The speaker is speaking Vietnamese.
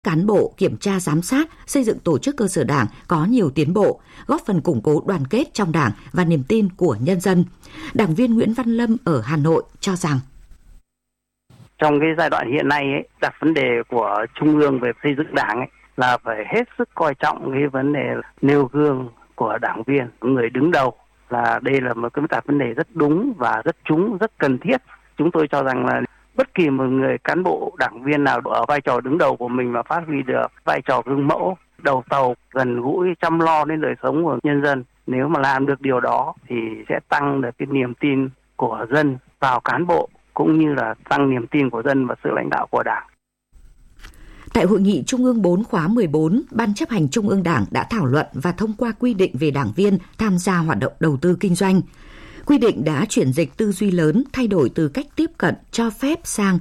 cán bộ kiểm tra giám sát, xây dựng tổ chức cơ sở Đảng có nhiều tiến bộ, góp phần củng cố đoàn kết trong Đảng và niềm tin của nhân dân. Đảng viên Nguyễn Văn Lâm ở Hà Nội cho rằng trong cái giai đoạn hiện nay đặt vấn đề của Trung ương về xây dựng Đảng là phải hết sức coi trọng cái vấn đề nêu gương của đảng viên, người đứng đầu, là đây là một cái đặt vấn đề rất đúng và rất trúng, rất cần thiết. Chúng tôi cho rằng là bất kỳ một người cán bộ đảng viên nào ở vai trò đứng đầu của mình mà phát huy được vai trò gương mẫu, đầu tàu, gần gũi, chăm lo đến đời sống của nhân dân, nếu mà làm được điều đó thì sẽ tăng được cái niềm tin của dân vào cán bộ, cũng như là tăng niềm tin của dân vào sự lãnh đạo của Đảng. Tại Hội nghị Trung ương 4 khóa 14, Ban chấp hành Trung ương Đảng đã thảo luận và thông qua quy định về đảng viên tham gia hoạt động đầu tư kinh doanh. Quy định đã chuyển dịch tư duy lớn, thay đổi từ cách tiếp cận cho phép sang